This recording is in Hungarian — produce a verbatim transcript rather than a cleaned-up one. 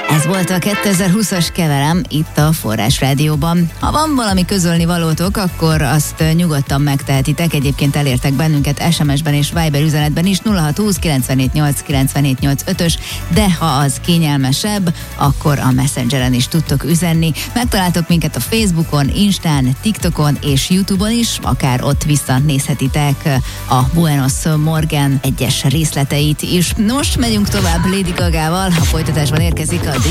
Ez volt a kétezer-húszas keverem itt a Forrás Rádióban. Ha van valami közölni valótok, akkor azt nyugodtan megtehetitek. Egyébként elértek bennünket es em es-ben és Viber üzenetben is nulla hat húsz kilencvenhét nyolc kilencvenhét nyolc ötös, de ha az kényelmesebb, akkor a Messengeren is tudtok üzenni. Megtaláltok minket a Facebookon, Instán, TikTokon és YouTube-on is, akár ott visszanézhetitek a Buenos Morgen egyes részleteit is. Most megyünk tovább Lady Gagával, a folytatásban érkezik a